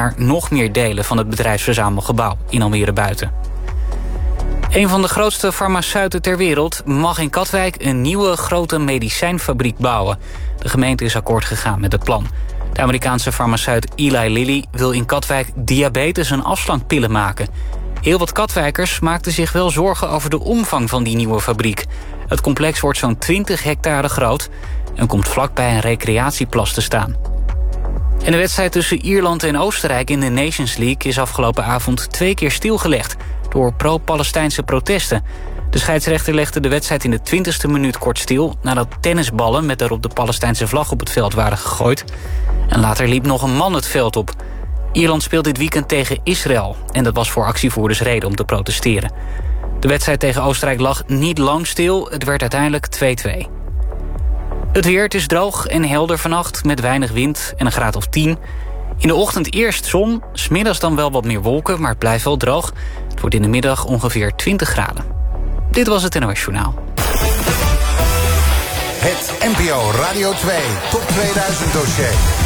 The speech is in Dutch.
naar nog meer delen van het bedrijfsverzamelgebouw in Almere Buiten. Een van de grootste farmaceuten ter wereld mag in Katwijk een nieuwe grote medicijnfabriek bouwen. De gemeente is akkoord gegaan met het plan. De Amerikaanse farmaceut Eli Lilly wil in Katwijk diabetes- en afslankpillen maken. Heel wat Katwijkers maakten zich wel zorgen over de omvang van die nieuwe fabriek. Het complex wordt zo'n 20 hectare groot en komt vlakbij een recreatieplas te staan. En de wedstrijd tussen Ierland en Oostenrijk in de Nations League is afgelopen avond 2 keer stilgelegd door pro-Palestijnse protesten. De scheidsrechter legde de wedstrijd in de 20e minuut kort stil nadat tennisballen met daarop de Palestijnse vlag op het veld waren gegooid. En later liep nog een man het veld op. Ierland speelt dit weekend tegen Israël en dat was voor actievoerders reden om te protesteren. De wedstrijd tegen Oostenrijk lag niet lang stil, het werd uiteindelijk 2-2. Het weer, het is droog en helder vannacht met weinig wind en een graad of 10. In de ochtend eerst zon, 's middags dan wel wat meer wolken, maar het blijft wel droog. Het wordt in de middag ongeveer 20 graden. Dit was het NOS Journaal. Het NPO Radio 2 Top 2000 dossier.